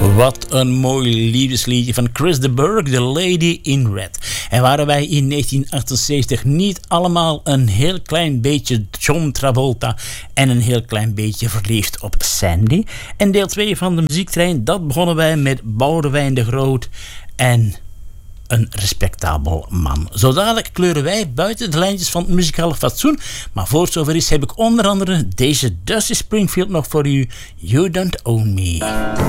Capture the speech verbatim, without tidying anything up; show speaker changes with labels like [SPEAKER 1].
[SPEAKER 1] Wat een mooi liefdesliedje van Chris de Burgh, The Lady in Red. En waren wij in negentien achtenzeventig niet allemaal een heel klein beetje John Travolta en een heel klein beetje verliefd op Sandy? En deel twee van de muziektrein, dat begonnen wij met Boudewijn de Groot en een respectabel man. Zo dadelijk kleuren wij buiten de lijntjes van het muzikale fatsoen. Maar voor het zover is, heb ik onder andere deze Dusty Springfield nog voor u. You Don't Own Me.